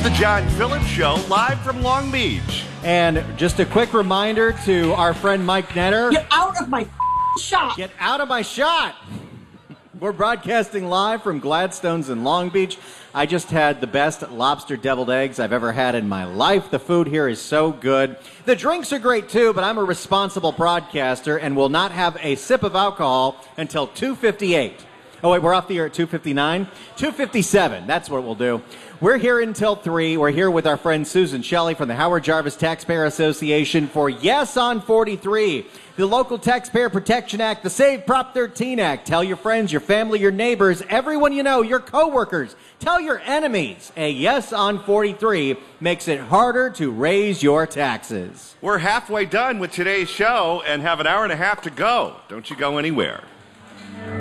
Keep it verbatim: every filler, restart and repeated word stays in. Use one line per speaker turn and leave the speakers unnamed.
the John Phillips Show, live from Long Beach.
And just a quick reminder to our friend Mike Netter.
Get out of my shot.
Get out of my shot. We're broadcasting live from Gladstone's in Long Beach. I just had the best lobster deviled eggs I've ever had in my life. The food here is so good. The drinks are great too, but I'm a responsible broadcaster and will not have a sip of alcohol until two fifty-eight. Oh, wait, we're off the air at two fifty-nine? two fifty-seven, that's what we'll do. We're here until three. We're here with our friend Susan Shelley from the Howard Jarvis Taxpayer Association for Yes on forty-three, the Local Taxpayer Protection Act, the Save Prop thirteen Act. Tell your friends, your family, your neighbors, everyone you know, your coworkers. Tell your enemies. A Yes on forty-three makes it harder to raise your taxes.
We're halfway done with today's show and have an hour and a half to go. Don't you go anywhere.